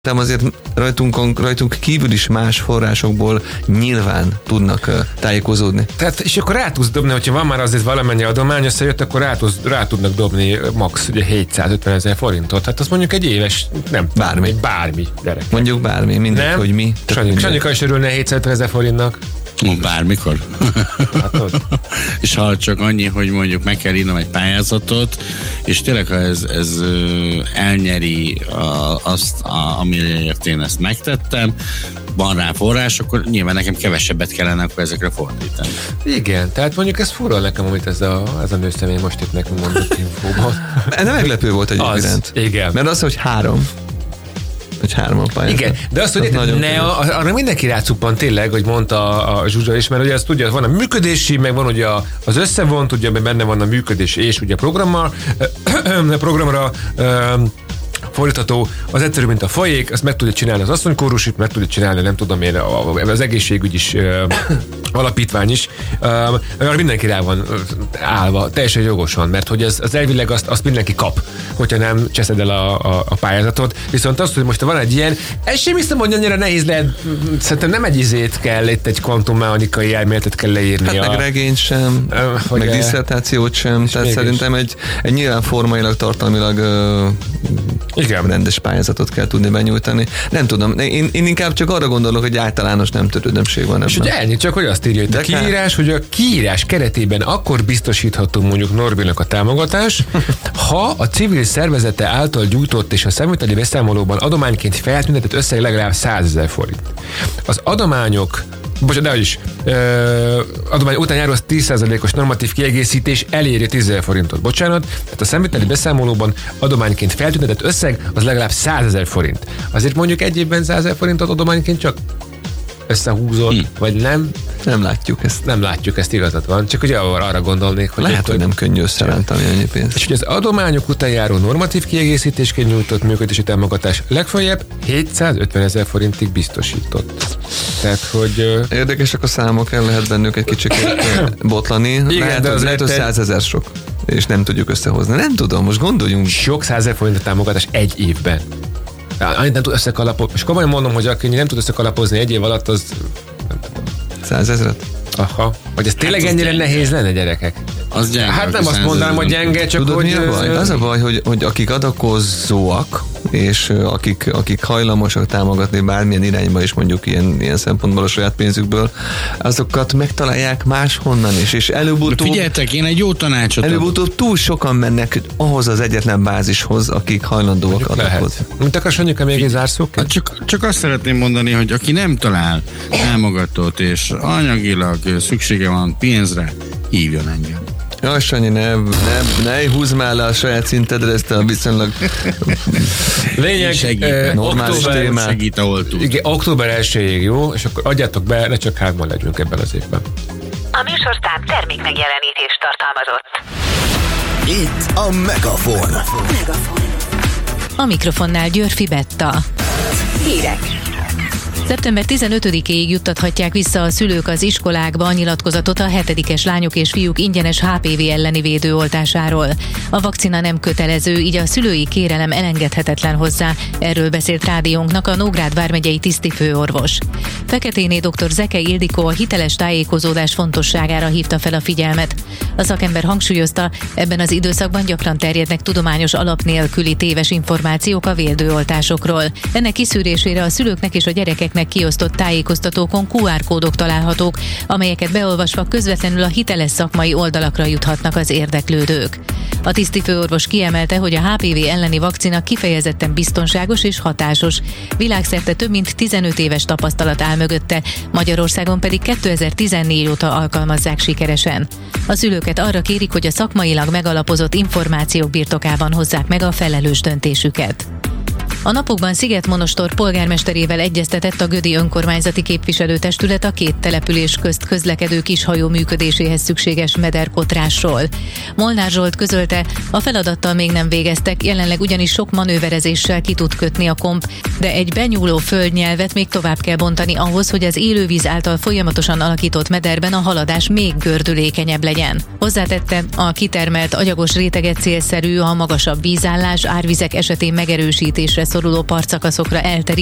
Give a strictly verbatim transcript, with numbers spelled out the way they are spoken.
azért rajtunk, rajtunk kívül is más forrásokból nyilván tudnak uh, tájékozódni. Tehát, és akkor rá tudsz dobni, hogyha van már azért valamennyi adomány összejött, akkor rá, tudsz, rá tudnak dobni max. Ugye hétszázötven ezer forintot. Hát az mondjuk egy éves, nem bármi. Tudom, bármi gyerek. Mondjuk bármi, mindegy, nem? hogy mi. Sanyi, Sanyika is örülne hétszázötven ezer forintnak. Bármikor. És ha csak annyi, hogy mondjuk meg kell írnom egy pályázatot, és tényleg, ha ez, ez elnyeri a, azt, a, amiért én ezt megtettem, van rá forrás, akkor nyilván nekem kevesebbet kellene akkor ezekre fordítani. Igen, tehát mondjuk ez furral nekem, amit ez a, ez a nőszemély most itt nekünk mondott infóban. Nem meglepő volt egyébként. Igen. Mert az, hogy három. Hogy hárman pályázat. Igen, de azt, hogy az ne, a, arra mindenki rácuppan tényleg, hogy mondta a, a Zsuzsa is, mert ugye azt tudja, van a működési, meg van ugye az összevont, ugye benne van a működés és ugye programmal, programra fordítható, az egyszerű, mint a fajék, azt meg tudja csinálni az asszonykórusit, meg tudja csinálni, nem tudom én, az egészségügy is, alapítvány is, mert mindenki rá van állva, teljesen jogosan, mert hogy az, az elvileg azt, azt mindenki kap, hogyha nem cseszed el a, a, a pályázatot. Viszont azt, hogy most van egy ilyen, ez sem hiszem, hogy annyira nehéz lehet, szerintem nem egy izét kell, itt egy kvantummechanikai elméletet kell leírni. Hát meg regényt sem, uh, meg diszertációt sem, tehát mégis. Szerintem egy, egy nyilván formailag, tartalmilag uh, igen. rendes pályázatot kell tudni benyújtani. Nem tudom, én, én inkább csak arra gondolok, hogy általános nem törődömség van ebben. És ugye ennyi, csak hogy azt írja, hogy a kiírás, hogy a kiírás keretében akkor biztosítható mondjuk Norbinak a támogatás, ha a civil szervezete által gyújtott és a számviteli beszámolóban adományként feltüntetett összeg legalább százezer forint. Az adományok Bocsánat, de is. Ö, adomány után járó az tíz százalékos normatív kiegészítés eléri tízezer forintot. Bocsánat, tehát a számviteli beszámolóban adományként feltüntetett összeg az legalább százezer forint. Azért mondjuk egy évben százezer forintot adományként csak összehúzott, hmm. vagy nem? Nem látjuk ezt. Nem látjuk ezt, igazad van. Csak ugye arra gondolnék, hogy... Lehet, hogy nem könnyű összerántani annyi pénzt. És hogy az adományok után járó normatív kiegészítésként nyújtott működési támogatás legfeljebb hétszázötven ezer forintig biztosított. Tehát, hogy... Érdekesek a számok, el lehet bennük egy kicsit botlani. Igen, lehet, de az lehet, hogy százezer sok. És nem tudjuk összehozni. Nem tudom, most gondoljunk. Sok százezer forint a támogatás egy évben. Annyit nem tud összekalapozni. És komolyan mondom, hogy aki nem tud összekalapozni egy év alatt, az... Százezret? Aha. Hogy ez tényleg hát ennyire nehéz lenne, gyerekek? Az gyenge. Hát nem azt mondanám, hogy gyenge, csak tudod, hogy... Mi a baj? Az a baj, hogy, hogy akik adakozóak, és akik, akik hajlamosak támogatni bármilyen irányba is, mondjuk ilyen, ilyen szempontból a saját pénzükből, azokat megtalálják máshonnan is, és előbb-utóbb... Figyeljetek, én egy jó tanácsot Előbb-utóbb túl sokan mennek ahhoz az egyetlen bázishoz, akik hajlandóak adakozni. Mint akarsz anyuka még egy zárszók? Hát csak, csak azt szeretném mondani, hogy aki nem talál támogatót, és anyagilag szüksége van pénzre, hívjon engem. Jaj, Sanyi, ne, ne, ne húzd már le a saját szintedre ezt a viszonylag lényeg, segít, eh, normális október, témát. Segít, ahol tud. Igen, október elsejéig, jó? És akkor adjátok be, ne csak hárman legyünk ebben az évben. A műsorszám termék megjelenítést tartalmazott. Itt a Megafon. A mikrofonnál Györfi Betta. Hírek. szeptember tizenötödikéig juttathatják vissza a szülők az iskolákba a nyilatkozatot a hetedikes lányok és fiúk ingyenes há pé vé elleni védőoltásáról. A vakcina nem kötelező, így a szülői kérelem elengedhetetlen hozzá. Erről beszélt rádiónknak a Nógrád vármegyei tisztifőorvos. Feketéné dr. Zeke Ildikó a hiteles tájékozódás fontosságára hívta fel a figyelmet. A szakember hangsúlyozta, ebben az időszakban gyakran terjednek tudományos alap nélküli téves információk a védőoltásokról. Ennek kiszűrésére a szülőknek és a gyerekeknek kiosztott tájékoztatókon kú ár kódok találhatók, amelyeket beolvasva közvetlenül a hiteles szakmai oldalakra juthatnak az érdeklődők. A tisztifőorvos kiemelte, hogy a há pé vé elleni vakcina kifejezetten biztonságos és hatásos. Világszerte több mint tizenöt éves tapasztalat áll mögötte, Magyarországon pedig kétezer-tizennégy óta alkalmazzák sikeresen. A szülőket arra kérik, hogy a szakmailag megalapozott információk birtokában hozzák meg a felelős döntésüket. A napokban Szigetmonostor polgármesterével egyeztetett a Gödi önkormányzati képviselőtestület a két település közt közlekedő kishajó működéséhez szükséges mederkotrásról. Molnár Zsolt közölte, a feladattal még nem végeztek, jelenleg ugyanis sok manőverezéssel ki tud kötni a komp, de egy benyúló földnyelvet még tovább kell bontani ahhoz, hogy az élővíz által folyamatosan alakított mederben a haladás még gördülékenyebb legyen. Hozzátette, a kitermelt agyagos réteget célszerű a magasabb vízállás, árvizek esetén megerősítésre szoruló partszakaszokra elterít